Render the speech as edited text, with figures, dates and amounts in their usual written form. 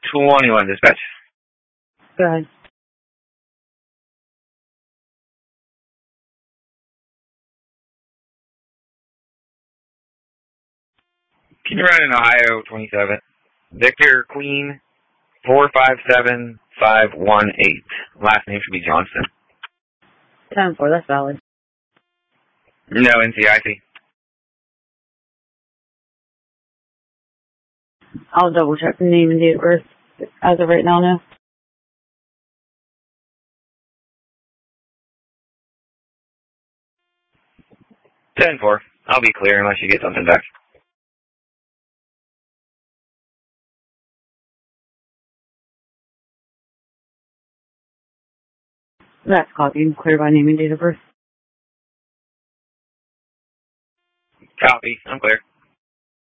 21 dispatch. Go ahead. Can you run in Ohio 27? Victor Queen 457518. Last name should be Johnston. 10-4, that's valid. No NCIC. I'll double check the name and date of birth as of right now, no. Ten four. I'll be clear unless you get something back. That's copy. Clear by name and date of birth. Copy. I'm clear.